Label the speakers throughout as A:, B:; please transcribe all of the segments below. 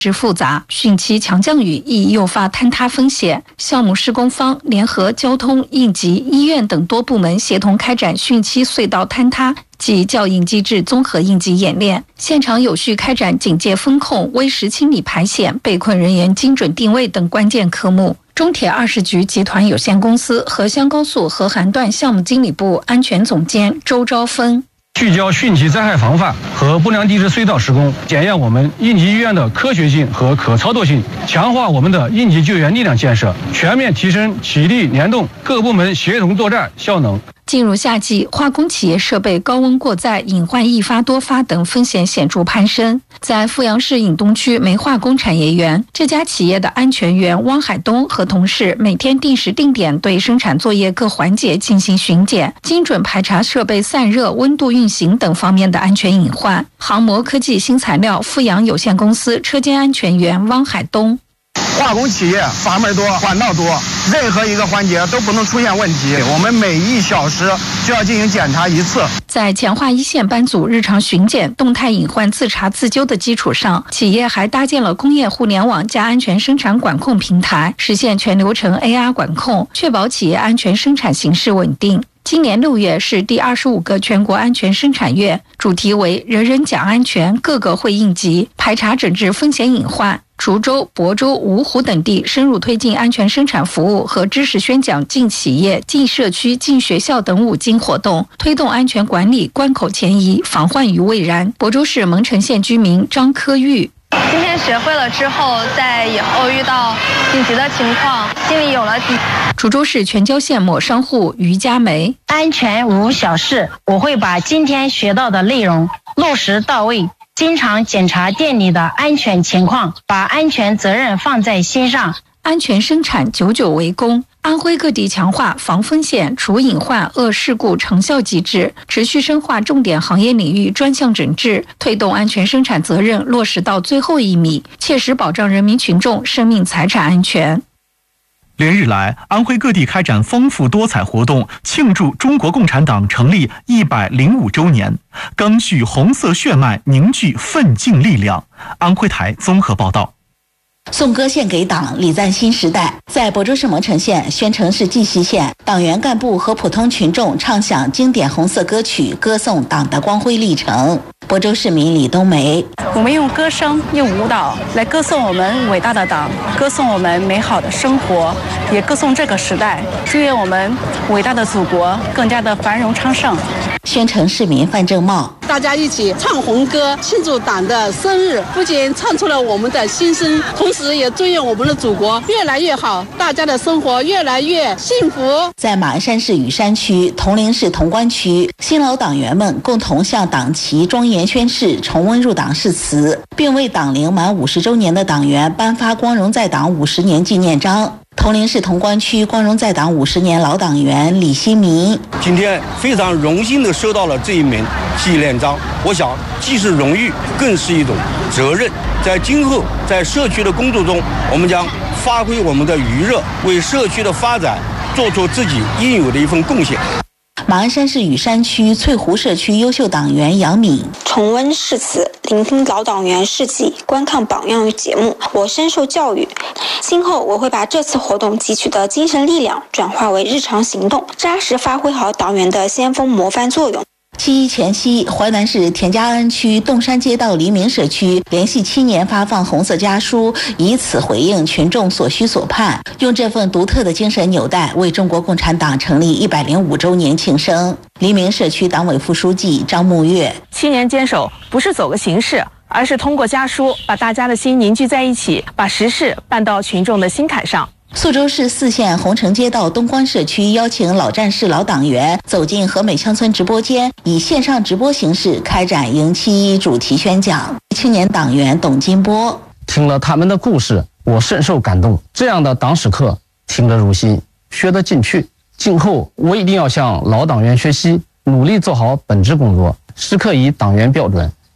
A: 之复杂，汛期强降雨易诱发坍塌风险。项目施工方联合交通、应急、医院等多部门协同开展汛期隧道坍塌及较应机制综合应急演练，现场有序开展警戒风控、危时清理排险、被困人员精准定位等关键科目。中铁20局集团有限公司合襄高速合涵段项目经理部安全总监周昭峰。
B: 聚焦汛期灾害防范和不良地质隧道施工，检验我们应急医院的科学性和可操作性，强化我们的应急救援力量建设，全面提升体力联动各部门协同作战效能。
A: 进入夏季，化工企业设备高温过载、隐患易发多发等风险显著攀升。在阜阳市颍东区煤化工产业园，这家企业的安全员汪海东和同事每天定时定点对生产作业各环节进行巡检，精准排查设备散热、温度运行等方面的安全隐患。航模科技新材料阜阳有限公司车间安全员汪海东。
C: 化工企业阀门多、管道多，任何一个环节都不能出现问题。我们每1小时就要进行检查1次。
A: 在强化一线班组日常巡检、动态隐患自查自纠的基础上，企业还搭建了工业互联网加安全生产管控平台，实现全流程 AR 管控，确保企业安全生产形势稳定。今年6月是第25个全国安全生产月，主题为人人讲安全，个个会应急，排查整治风险隐患。滁州、亳州、芜湖等地深入推进安全生产服务和知识宣讲进企业、进社区、进学校等5金活动，推动安全管理关口前移，防患于未然。亳州市蒙城县居民张科玉。
D: 今天学会了之后，在以后遇到紧急的情况，心里有了底。
A: 滁州市全椒县某商户于佳梅，
E: 安全无小事，我会把今天学到的内容落实到位，经常检查店里的安全情况，把安全责任放在心上。
A: 安全生产久久为功。安徽各地强化防风险、除隐患、遏事故长效机制，持续深化重点行业领域专项整治，推动安全生产责任落实到最后1米，切实保障人民群众生命财产安全。
F: 连日来，安徽各地开展丰富多彩活动，庆祝中国共产党成立105周年，赓续红色血脉，凝聚奋进力量。安徽台综合报道。
G: 颂歌献给党，礼赞新时代。在亳州市蒙城县、宣城市绩溪县，党员干部和普通群众唱响经典红色歌曲，歌颂党的光辉历程。亳州市民李冬梅：
H: 我们用歌声、用舞蹈来歌颂我们伟大的党，歌颂我们美好的生活，也歌颂这个时代。祝愿我们伟大的祖国更加的繁荣昌盛。
G: 宣城市民范正茂：
I: 大家一起唱红歌，庆祝党的生日，不仅唱出了我们的心声，同时也祝愿我们的祖国越来越好，大家的生活越来越幸福。
G: 在马鞍山市雨山区、铜陵市潼关区，新老党员们共同向党旗庄严宣誓，重温入党誓词，并为党龄满50周年的党员颁发光荣在党50年纪念章。铜陵市潼关区光荣在党50年老党员李新民：
J: 今天非常荣幸地收到了这一枚纪念章，我想既是荣誉，更是一种责任。在今后在社区的工作中，我们将发挥我们的余热，为社区的发展做出自己应有的一份贡献。
G: 马鞍山市雨山区翠湖社区优秀党员杨敏：
K: 重温誓词，聆听老党员事迹，观看榜样与节目，我深受教育。今后我会把这次活动汲取的精神力量转化为日常行动，扎实发挥好党员的先锋模范作用。
G: 7.1前夕，淮南市田家庵区洞山街道黎明社区连续7年发放红色家书，以此回应群众所需所盼，用这份独特的精神纽带为中国共产党成立105周年庆生。黎明社区党委副书记张木月
L: ：7年坚守不是走个形式，而是通过家书把大家的心凝聚在一起，把实事办到群众的心坎上。
G: 宿州市4县红城街道东关社区邀请老战士、老党员走进和美乡村直播间，以线上直播形式开展迎7·1主题宣讲。青年党员董金波：
M: 听了他们的故事，我深受感动。这样的党史课听得入心，学得进去。今后我一定要向老党员学习，努力做好本职工作，时刻以党员标准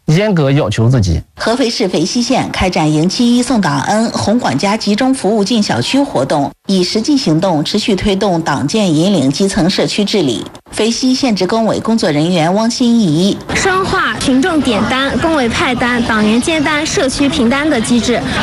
M: 严格要求自己。
G: 合肥市肥西县开展迎7·1送党恩红管家集中服务进小区活动，以实际行动持续推动党建引领基层社区治理。肥西县职工委工作人员汪新怡：
N: 深化群众点单、工委派单、党员接单、社区凭单的机制，